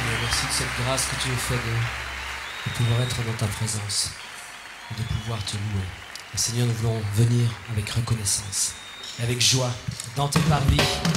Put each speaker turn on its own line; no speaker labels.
Seigneur. Merci de cette grâce que tu nous fais de pouvoir être dans ta présence et de pouvoir te louer. Et Seigneur, nous voulons venir avec reconnaissance et avec joie dans tes parvis.